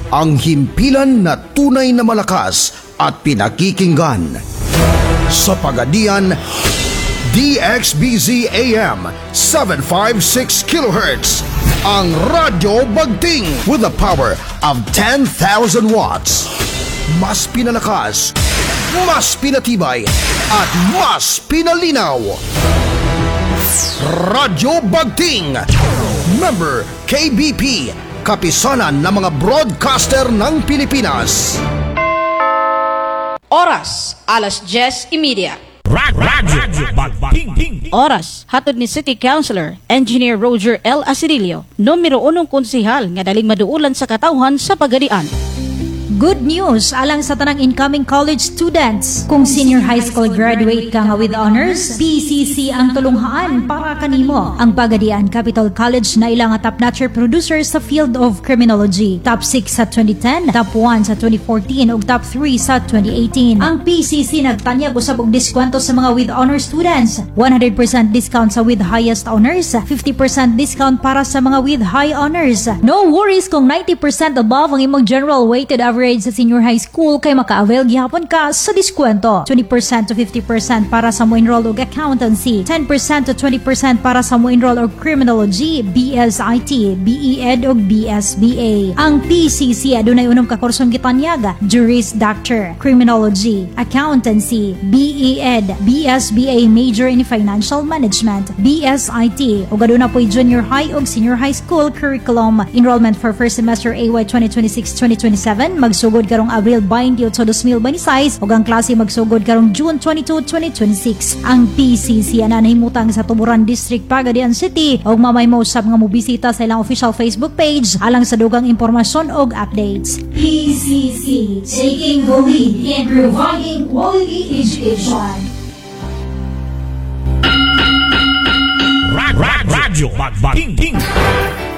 ang himpilan na tunay na malakas at pinakikinggan. Sa Pagadian, DXBZ AM 756 kHz, ang Radyo Bagting with the power of 10,000 watts. Mas pinalakas, mas pinatibay, at mas pinalinaw. Radyo Bagting, member KBP, kapisanan ng mga broadcaster ng Pilipinas. Oras, alas 10:30. Radyo Bagting. Oras, hatod ni City Councilor, Engineer Roger L. Asirilio, numero 1 konsehal nga daling maduulan sa katawhan sa Pagadian. Good news alang sa tanang incoming college students. Kung senior high school graduate ka nga with honors, PCC ang tulunghaan para kanimo. Ang Pagadian Capital College na ilang top-notcher producer sa field of criminology. Top 6 sa 2010, top 1 sa 2014 ug top 3 sa 2018. Ang PCC nagtanyag usab og diskwento sa mga with honors students. 100% discount sa with highest honors, 50% discount para sa mga with high honors. No worries kung 90% above ang imong general weighted average sa senior high school kay maka-avail gihapon ka sa diskwento. 20% to 50% para sa mo enroll og accountancy, 10% to 20% para sa mo enroll og criminology, BSIT, BE-Ed ug BSBA. Ang PCC adunay unom ka kursong gitanyaga: Juris Doctor, Criminology, Accountancy, BE-Ed, BSBA Major in Financial Management, BSIT ug aduna po'y junior high ug senior high school curriculum. Enrollment for first semester AY 2026-2027 magsugod karong Abril 28 sa 2026 ug ang klase magsugod karong June 22, 2026. Ang PCC ana nahimutang sa Tuburan District, Pagadian City ug mamay mo usab nga mobisita sa ilang official Facebook page alang sa dugang impormasyon ug updates. PCC, taking the lead in providing quality education. Radyo Bagting.